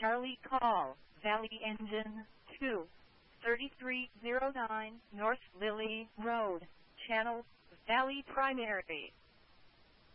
Charlie call, Valley Engine 2, 3309 North Lily Road, Channel, Valley Primary.